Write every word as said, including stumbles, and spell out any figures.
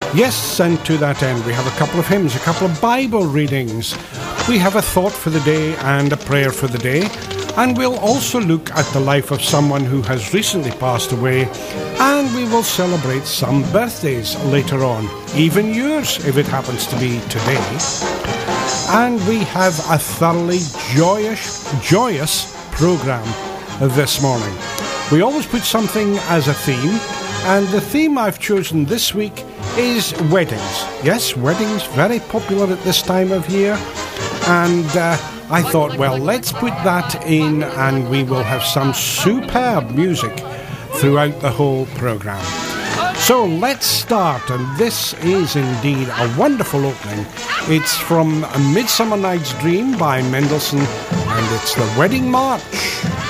Yes, and to that end, we have a couple of hymns, a couple of Bible readings. We have a thought for the day and a prayer for the day. And we'll also look at the life of someone who has recently passed away. And we will celebrate some birthdays later on, even yours if it happens to be today. And we have a thoroughly joyous, joyous program this morning. We always put something as a theme, and the theme I've chosen this week is weddings. Yes, weddings, very popular at this time of year. And uh, I thought, well, let's put that in, and we will have some superb music throughout the whole program. So let's start, and this is indeed a wonderful opening. It's from A Midsummer Night's Dream by Mendelssohn, and it's the Wedding March.